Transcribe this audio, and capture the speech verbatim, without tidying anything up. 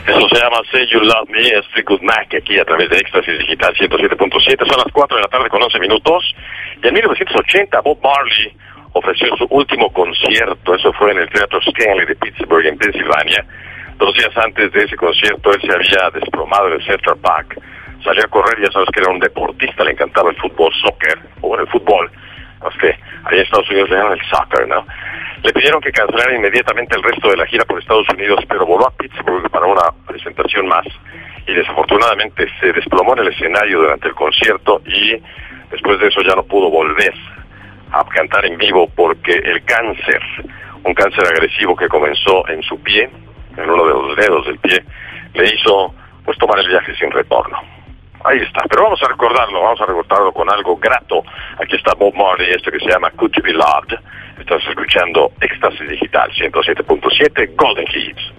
Eso se llama Say You Love Me, es Fleetwood Mac, aquí a través de Éxtasis Digital ciento siete punto siete. Son las cuatro de la tarde con once minutos. Y en mil novecientos ochenta, Bob Marley ofreció su último concierto. Eso fue en el Teatro Stanley de Pittsburgh, en Pensilvania. Dos días antes de ese concierto, él se había desplomado en el Central Park. Salió a correr, ya sabes que era un deportista, le encantaba el fútbol, soccer, o bueno, el fútbol. Es que ahí en Estados Unidos le llaman el soccer, ¿no? Le pidieron que cancelara inmediatamente el resto de la gira por Estados Unidos, pero voló a Pittsburgh para una presentación más. Y desafortunadamente se desplomó en el escenario durante el concierto y después de eso ya no pudo volver a cantar en vivo porque el cáncer, un cáncer agresivo que comenzó en su pie, en uno de los dedos del pie, le hizo pues tomar el viaje sin retorno. Ahí está, pero vamos a recordarlo, vamos a recordarlo con algo grato. Aquí está Bob Marley, este que se llama Could You Be Loved. Estás escuchando Éxtasis Digital ciento siete punto siete Golden Hits.